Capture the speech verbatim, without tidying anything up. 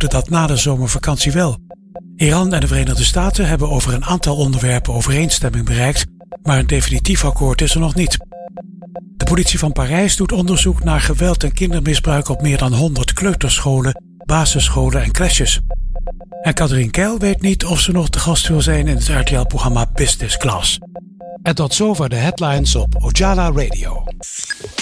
vermoeden dat na de zomervakantie wel. Iran en de Verenigde Staten hebben over een aantal onderwerpen overeenstemming bereikt, maar een definitief akkoord is er nog niet. De politie van Parijs doet onderzoek naar geweld en kindermisbruik op meer dan honderd kleuterscholen, basisscholen en crèches. En Katrien Keil weet niet of ze nog te gast wil zijn in het R T L-programma Business Class. En tot zover de headlines op Ojala Radio.